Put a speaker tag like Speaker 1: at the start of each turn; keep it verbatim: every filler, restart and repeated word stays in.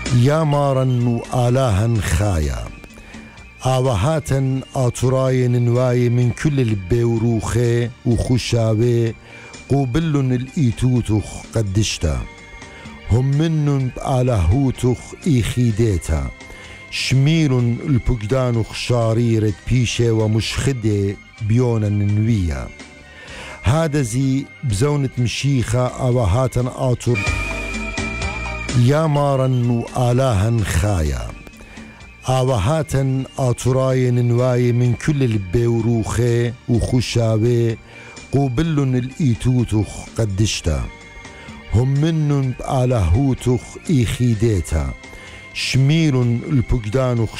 Speaker 1: يا مارا وآلاها خايا آوهاتا آتراي نواي من كل البيوروخي وخشاوي قوبل الإيتوتخ قدشتا هم منن آلاهوتخ إيخيديتا شمير البقدانخ شاريرة بيشة ومشخدة بيونا ننوية هذا زي بزونة مشيخة آوهاتا آتر يا مارا وآلاها خايا آوهاتا آتراي نواي من كل البيوروخي وخشاوي قوبل الإيتوتخ قدشتا هم منن آلاهوتخ إيخيديتا شمير البقدانخ